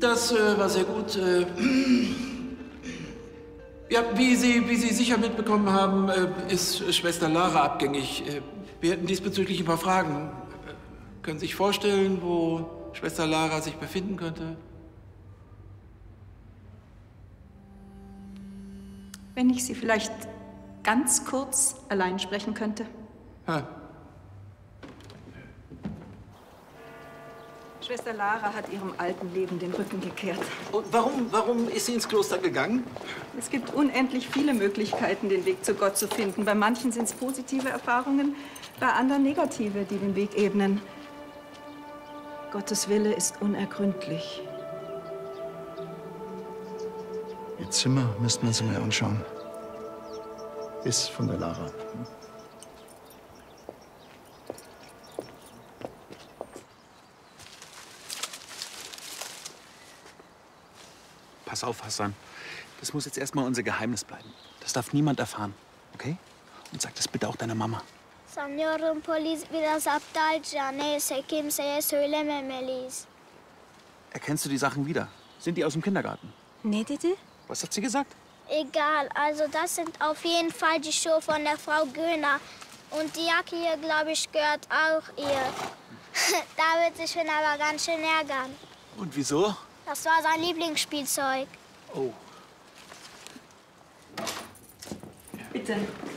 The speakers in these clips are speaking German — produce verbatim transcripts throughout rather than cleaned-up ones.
Das äh, war sehr gut. Äh, ja, wie Sie, wie Sie sicher mitbekommen haben, äh, ist Schwester Lara abgängig. Äh, wir hätten diesbezüglich ein paar Fragen. Äh, können Sie sich vorstellen, wo Schwester Lara sich befinden könnte? Wenn ich Sie vielleicht ganz kurz allein sprechen könnte. Ha. Schwester Lara hat ihrem alten Leben den Rücken gekehrt. Und warum, warum ist sie ins Kloster gegangen? Es gibt unendlich viele Möglichkeiten, den Weg zu Gott zu finden. Bei manchen sind es positive Erfahrungen, bei anderen negative, die den Weg ebnen. Gottes Wille ist unergründlich. Ihr Zimmer müssten wir uns mal anschauen. Ist von der Lara. Pass auf, Hassan. Das muss jetzt erstmal unser Geheimnis bleiben. Das darf niemand erfahren, okay? Und sag das bitte auch deiner Mama. Sanyorum polis biraz aptalca. Neyse kimseye söylememeliyiz. Erkennst du die Sachen wieder? Sind die aus dem Kindergarten? Ne dedi? Was hat sie gesagt? Egal, also das sind auf jeden Fall die Schuhe von der Frau Göhner. Und die Jacke hier, glaube ich, gehört auch ihr. Da wird sich schon aber ganz schön ärgern. Und wieso? Das war sein Lieblingsspielzeug. Oh. Bitte.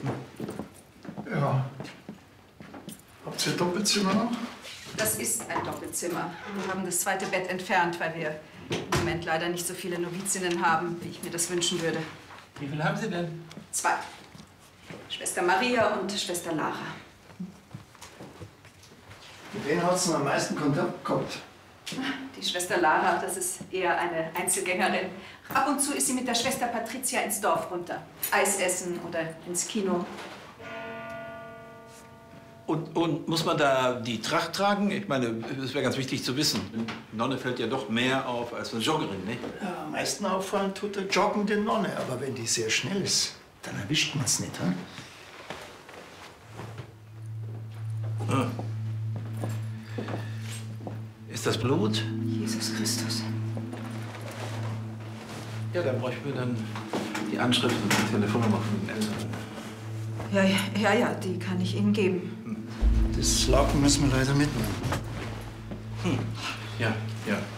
Ja. Habt ihr Doppelzimmer noch? Das ist ein Doppelzimmer. Wir haben das zweite Bett entfernt, weil wir im Moment leider nicht so viele Novizinnen haben, wie ich mir das wünschen würde. Wie viel haben Sie denn? Zwei. Schwester Maria und Schwester Lara. Mit denen hat sie am meisten Kontakt gehabt. Die Schwester Lara, das ist eher eine Einzelgängerin. Ab und zu ist sie mit der Schwester Patricia ins Dorf runter. Eis essen oder ins Kino. Und, und muss man da die Tracht tragen? Ich meine, das wäre ganz wichtig zu wissen. Eine Nonne fällt ja doch mehr auf als eine Joggerin, nicht? Ja, am meisten auffallen tut der joggende Nonne. Aber wenn die sehr schnell ist, dann erwischt man es nicht. Hm? Ah. Ist das Blut? Jesus Christus. Ja, dann bräuchten wir dann die Anschrift und die Telefonnummer von den Eltern. Ja, ja, ja, ja, die kann ich Ihnen geben. Das Laken müssen wir leider mitnehmen. Hm. Ja, ja.